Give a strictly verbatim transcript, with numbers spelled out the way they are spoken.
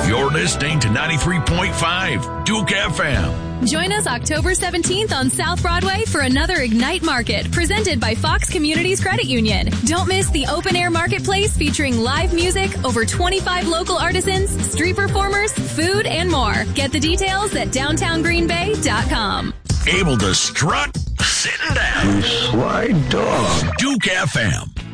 You're listening to ninety-three point five Duke F M. Join us October seventeenth on South Broadway for another Ignite Market presented by Fox Communities Credit Union. Don't miss the open-air marketplace featuring live music, over twenty-five local artisans, street performers, food, and more. Get the details at downtown green bay dot com. Able to strut? Sitting down. You sly dog. Duke F M.